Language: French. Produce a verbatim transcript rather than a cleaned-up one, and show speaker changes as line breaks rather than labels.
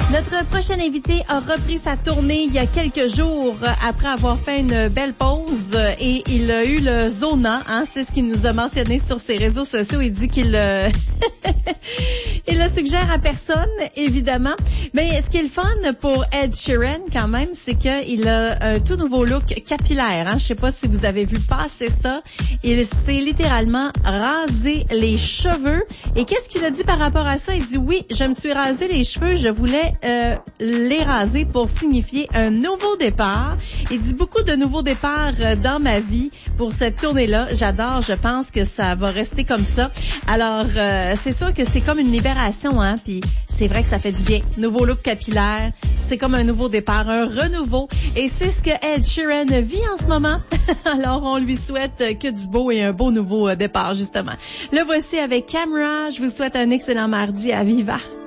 Notre prochain invité a repris sa tournée il y a quelques jours après avoir fait une belle pause et il a eu le Zona, hein, c'est ce qu'il nous a mentionné sur ses réseaux sociaux. Il dit qu'il euh... il le suggère à personne, évidemment. Mais ce qui est le fun pour Ed Sheeran quand même, c'est qu'il a un tout nouveau look capillaire. Hein. Je sais pas si vous avez vu passer ça. Il s'est littéralement rasé les cheveux. Et qu'est-ce qu'il a dit par rapport à ça? Il dit oui, je me suis rasé les cheveux, je voulais Euh, les raser pour signifier un nouveau départ. Il dit beaucoup de nouveaux départs euh, dans ma vie pour cette tournée-là. J'adore, je pense que ça va rester comme ça. Alors, euh, c'est sûr que c'est comme une libération, hein, puis c'est vrai que ça fait du bien. Nouveau look capillaire, c'est comme un nouveau départ, un renouveau. Et c'est ce que Ed Sheeran vit en ce moment. Alors, on lui souhaite que du beau et un beau nouveau départ, justement. Le voici avec Camera. Je vous souhaite un excellent mardi à Viva.